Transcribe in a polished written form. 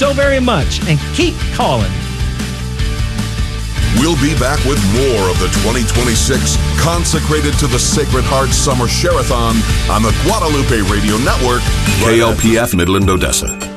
so very much, and keep calling. We'll be back with more of the 2026 Consecrated to the Sacred Heart Summer Share-a-thon on the Guadalupe Radio Network. KLPF Midland, Odessa.